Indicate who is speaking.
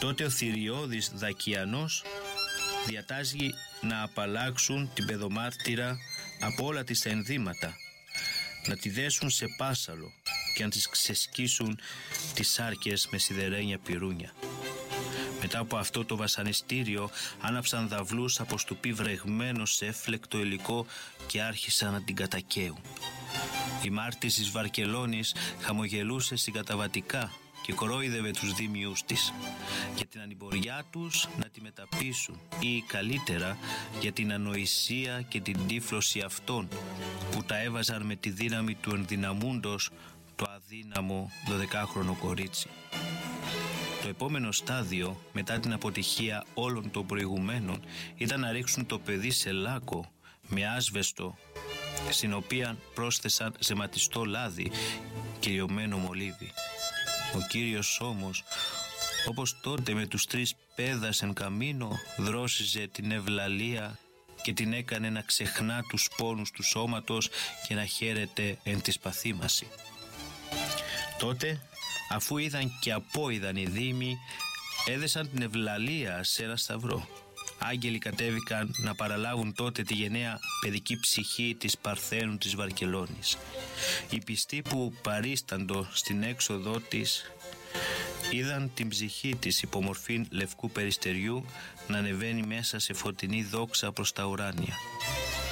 Speaker 1: Τότε ο θηριώδης Δακιανός διατάσσει να απαλλάξουν την παιδομάρτυρα από όλα τις τα ενδύματα, να τη δέσουν σε πάσαλο και να τις ξεσκίσουν τις σάρκες με σιδερένια πυρούνια. Μετά από αυτό το βασανιστήριο άναψαν δαυλούς από στουπί βρεγμένο σε έφλεκτο υλικό και άρχισαν να την κατακαίουν. Η μάρτης της Βαρκελόνης χαμογελούσε συγκαταβατικά και κορόιδευε τους δήμιους της για την ανημποριά τους να τη μεταπίσουν, ή καλύτερα για την ανοησία και την τύφλωση αυτών που τα έβαζαν με τη δύναμη του ενδυναμούντος το αδύναμο 12χρονο κορίτσι. Το επόμενο στάδιο μετά την αποτυχία όλων των προηγουμένων ήταν να ρίξουν το παιδί σε λάκκο με άσβεστο, στην οποία πρόσθεσαν ζεματιστό λάδι και λιωμένο μολύβι. Ο Κύριος όμως, όπως τότε με τους 3 πέδας εν καμίνο, δρόσιζε την ευλαλία και την έκανε να ξεχνά τους πόνους του σώματος και να χαίρεται εν της παθήμαση. Τότε, αφού είδαν και απόειδαν οι δήμοι, έδεσαν την ευλαλία σε ένα σταυρό. Άγγελοι κατέβηκαν να παραλάβουν τότε τη γενναία παιδική ψυχή της Παρθένου της Βαρκελόνης. Οι πιστοί που παρίσταντο στην έξοδό της είδαν την ψυχή της υπομορφήν λευκού περιστεριού να ανεβαίνει μέσα σε φωτεινή δόξα προς τα ουράνια.